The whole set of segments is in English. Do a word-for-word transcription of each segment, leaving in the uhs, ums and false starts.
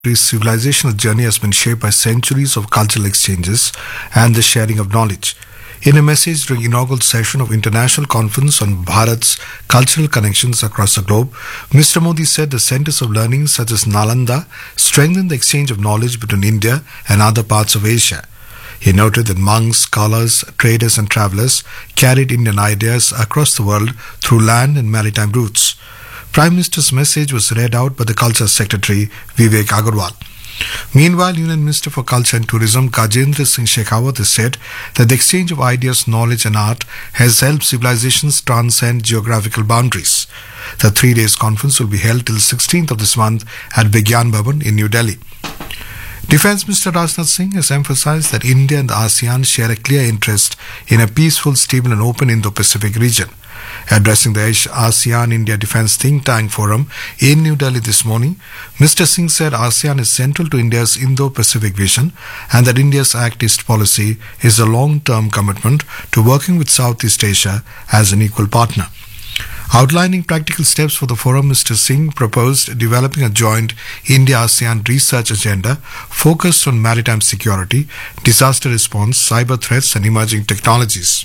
civilizational journey has been shaped by centuries of cultural exchanges and the sharing of knowledge. In a message during inaugural session of International Conference on Bharat's cultural connections across the globe, Mister Modi said the centers of learning such as Nalanda strengthen the exchange of knowledge between India and other parts of Asia. He noted that monks, scholars, traders and travelers carried Indian ideas across the world through land and maritime routes. Prime Minister's message was read out by the Culture Secretary Vivek Agarwal. Meanwhile, Union Minister for Culture and Tourism Gajendra Singh Shekhawat has said that the exchange of ideas, knowledge and art has helped civilizations transcend geographical boundaries. The three days conference will be held till sixteenth of this month at Vigyan Bhavan in New Delhi. Defence Minister Rajnath Singh has emphasized that India and the ASEAN share a clear interest in a peaceful, stable and open Indo-Pacific region. Addressing the ASEAN-India Defence Think Tank Forum in New Delhi this morning, Mister Singh said ASEAN is central to India's Indo-Pacific vision and that India's Act East policy is a long-term commitment to working with Southeast Asia as an equal partner. Outlining practical steps for the forum, Mister Singh proposed developing a joint India-ASEAN research agenda focused on maritime security, disaster response, cyber threats and emerging technologies.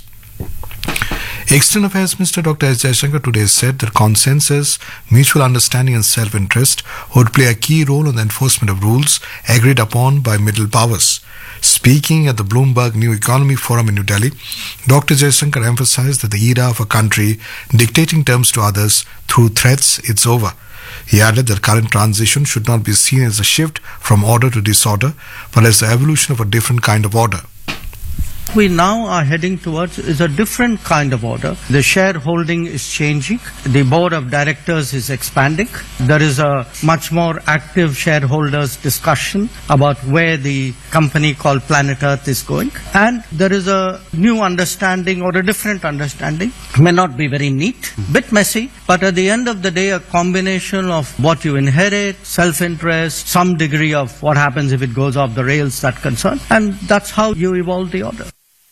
External Affairs Minister Doctor S. Jaishankar today said that consensus, mutual understanding and self-interest would play a key role in the enforcement of rules agreed upon by middle powers. Speaking at the Bloomberg New Economy Forum in New Delhi, Doctor Jaishankar emphasized that the era of a country dictating terms to others through threats is over. He added that current transition should not be seen as a shift from order to disorder, but as the evolution of a different kind of order. We now are heading towards is a different kind of order. The shareholding is changing. The board of directors is expanding. There is a much more active shareholders discussion about where the company called Planet Earth is going. And there is a new understanding or a different understanding. It may not be very neat, bit messy, but at the end of the day, a combination of what you inherit, self-interest, some degree of what happens if it goes off the rails, that concern. And that's how you evolve the order.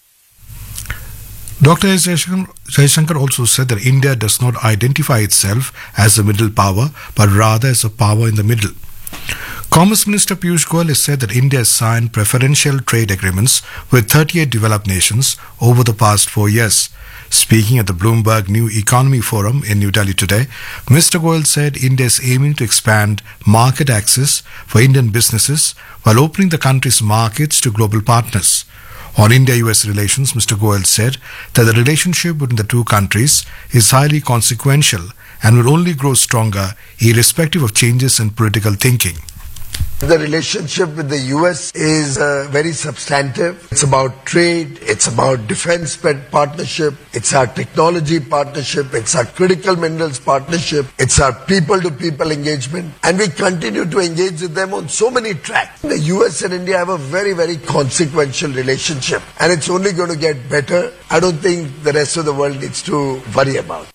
Doctor S. Jaishankar also said that India does not identify itself as a middle power, but rather as a power in the middle. Commerce Minister Piyush Goyal has said that India has signed preferential trade agreements with thirty-eight developed nations over the past four years. Speaking at the Bloomberg New Economy Forum in New Delhi today, Mister Goyal said India is aiming to expand market access for Indian businesses while opening the country's markets to global partners. On India-U S relations, Mister Goyal said that the relationship between the two countries is highly consequential and will only grow stronger irrespective of changes in political thinking. The relationship with the U S is uh, very substantive. It's about trade, it's about defense partnership, it's our technology partnership, it's our critical minerals partnership, it's our people-to-people engagement, and we continue to engage with them on so many tracks. The U S and India have a very, very consequential relationship, and it's only going to get better. I don't think the rest of the world needs to worry about.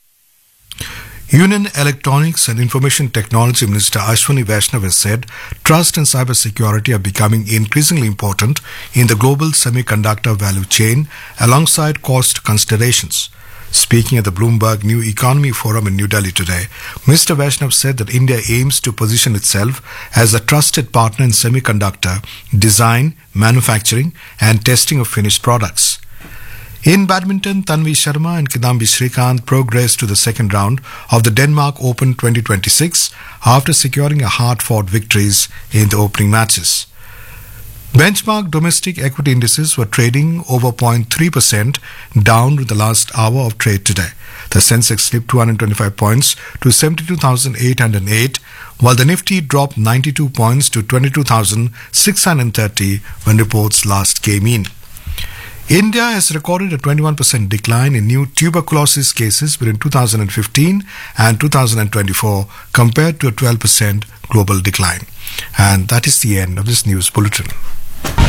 Union Electronics and Information Technology Minister Ashwini Vaishnav has said trust and cybersecurity are becoming increasingly important in the global semiconductor value chain alongside cost considerations. Speaking at the Bloomberg New Economy Forum in New Delhi today, Mister Vaishnav said that India aims to position itself as a trusted partner in semiconductor design, manufacturing and testing of finished products. In badminton, Tanvi Sharma and Kidambi Srikanth progressed to the second round of the Denmark Open twenty twenty-six after securing a hard-fought victories in the opening matches. Benchmark domestic equity indices were trading over zero point three percent down with the last hour of trade today. The Sensex slipped two hundred twenty-five points to seventy-two thousand eight hundred eight, while the Nifty dropped ninety-two points to twenty-two thousand six hundred thirty when reports last came in. India has recorded a twenty-one percent decline in new tuberculosis cases between two thousand fifteen and two thousand twenty-four compared to a twelve percent global decline. And that is the end of this news bulletin.